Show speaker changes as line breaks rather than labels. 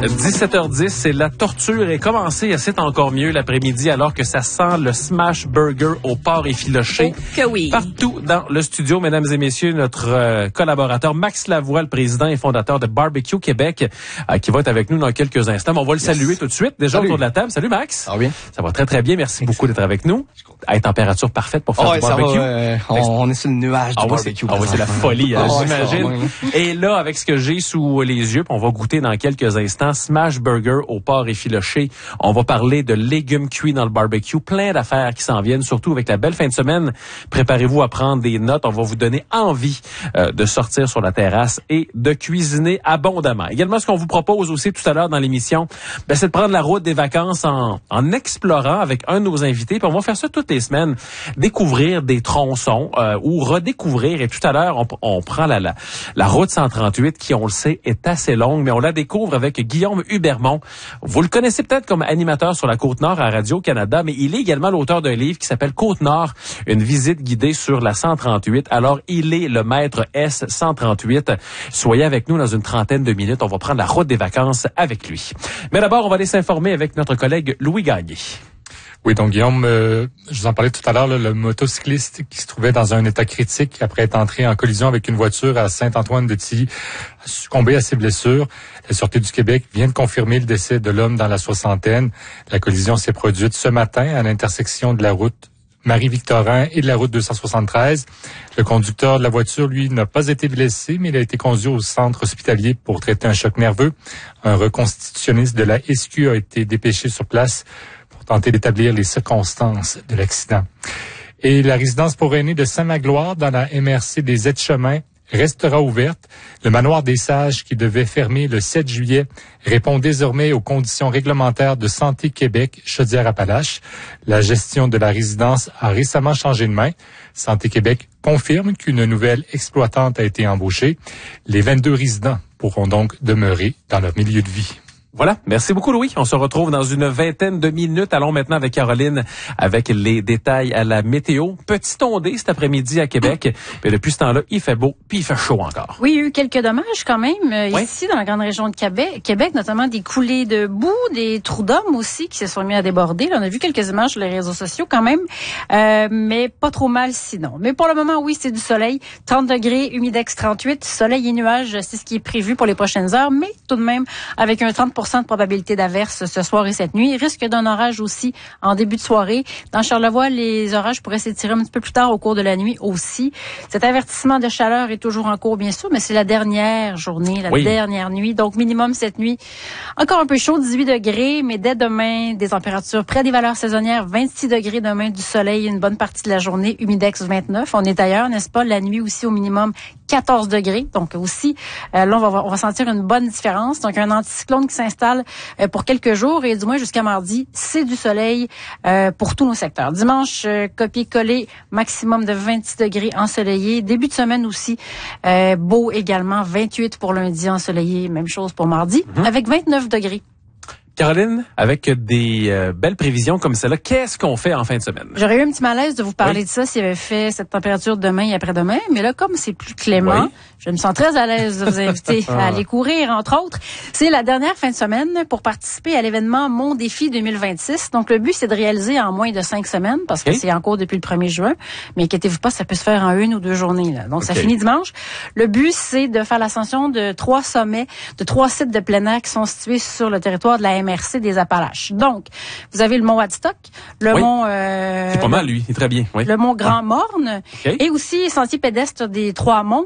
17h10, c'est la torture est commencée, c'est encore mieux l'après-midi alors que ça sent le smash burger au porc effiloché.
Oh, que oui.
Partout dans le studio, mesdames et messieurs, notre collaborateur Max Lavoie, le président et fondateur de Barbecue Québec, qui va être avec nous dans quelques instants. On va le saluer tout de suite, déjà autour de la table. Salut Max.
Ça va bien?
Ça va très très bien, merci beaucoup d'être avec nous. À température parfaite pour faire du barbecue.
On est sur le nuage du barbecue.
Ah ouais, c'est la folie, j'imagine. Et là, avec ce que j'ai sous les yeux, on va goûter dans quelques instants smash burger au porc effiloché. On va parler de légumes cuits dans le barbecue, plein d'affaires qui s'en viennent, surtout avec la belle fin de semaine. Préparez-vous à prendre des notes. On va vous donner envie de sortir sur la terrasse et de cuisiner abondamment. Également, ce qu'on vous propose aussi tout à l'heure dans l'émission, c'est de prendre la route des vacances en explorant avec un de nos invités. Puis on va faire ça toutes les semaines, découvrir des tronçons ou redécouvrir. Et tout à l'heure, on prend la route 138 qui, on le sait, est assez longue, mais on la découvre avec Guillaume Hubermont. Vous le connaissez peut-être comme animateur sur la Côte-Nord à Radio-Canada, mais il est également l'auteur d'un livre qui s'appelle Côte-Nord, une visite guidée sur la 138. Alors, il est le maître S138. Soyez avec nous dans une trentaine de minutes. On va prendre la route des vacances avec lui. Mais d'abord, on va aller s'informer avec notre collègue Louis Gagné.
Oui, donc Guillaume, je vous en parlais tout à l'heure, le motocycliste qui se trouvait dans un état critique après être entré en collision avec une voiture à Saint-Antoine-de-Tilly a succombé à ses blessures. La Sûreté du Québec vient de confirmer le décès de l'homme dans la soixantaine. La collision s'est produite ce matin à l'intersection de la route Marie-Victorin et de la route 273. Le conducteur de la voiture, lui, n'a pas été blessé, mais il a été conduit au centre hospitalier pour traiter un choc nerveux. Un reconstitutionniste de la SQ a été dépêché sur place pour tenter d'établir les circonstances de l'accident. Et la résidence pour aînés de Saint-Magloire dans la MRC des Aides-Chemins restera ouverte. Le manoir des Sages, qui devait fermer le 7 juillet, répond désormais aux conditions réglementaires de Santé Québec Chaudière-Appalaches. La gestion de la résidence a récemment changé de main. Santé Québec confirme qu'une nouvelle exploitante a été embauchée. Les 22 résidents pourront donc demeurer dans leur milieu de vie.
Voilà. Merci beaucoup, Louis. On se retrouve dans une vingtaine de minutes. Allons maintenant avec Caroline avec les détails à la météo. Petit ondé cet après-midi à Québec. Mais depuis ce temps-là, il fait beau puis il fait chaud encore.
Oui, il y a eu quelques dommages quand même ici dans la grande région de Québec, notamment des coulées de boue, des trous d'hommes aussi qui se sont mis à déborder. Là, on a vu quelques images sur les réseaux sociaux quand même, mais pas trop mal sinon. Mais pour le moment, oui, c'est du soleil. 30 degrés, humidex 38, soleil et nuages, c'est ce qui est prévu pour les prochaines heures, mais tout de même avec un 30% de probabilité d'averse ce soir et cette nuit. Il risque d'un orage aussi en début de soirée. Dans Charlevoix, les orages pourraient s'étirer un petit peu plus tard au cours de la nuit aussi. Cet avertissement de chaleur est toujours en cours, bien sûr, mais c'est la dernière journée, dernière nuit. Donc, minimum cette nuit, encore un peu chaud, 18 degrés, mais dès demain, des températures près des valeurs saisonnières, 26 degrés demain, du soleil une bonne partie de la journée, humidex 29. On est ailleurs, n'est-ce pas? La nuit aussi au minimum 14 degrés. Donc aussi, là, on va sentir une bonne différence. Donc, un anticyclone qui s'installe pour quelques jours et du moins jusqu'à mardi, c'est du soleil pour tous nos secteurs. Dimanche, copier-coller, maximum de 26 degrés ensoleillé. Début de semaine aussi, beau également, 28 pour lundi ensoleillé, même chose pour mardi, avec 29 degrés.
Caroline, avec des belles prévisions comme celle-là, qu'est-ce qu'on fait en fin de semaine?
J'aurais eu un petit malaise de vous parler de ça s'il avait fait cette température demain et après-demain, mais là, comme c'est plus clément, je me sens très à l'aise de vous inviter à aller courir, entre autres. C'est la dernière fin de semaine pour participer à l'événement Mon Défi 2026. Donc, le but, c'est de réaliser en moins de 5 semaines, parce que c'est en cours depuis le 1er juin, mais inquiétez-vous pas, ça peut se faire en 1 ou 2 journées. Là. Donc, ça finit dimanche. Le but, c'est de faire l'ascension de 3 sommets, de 3 sites de plein air qui sont situés sur le territoire de la MRC des Appalaches. Donc, vous avez le mont Woodstock, le mont...
c'est pas mal, lui. Il est très bien.
Le mont Grand Morne et aussi sentier pédestre des Trois Monts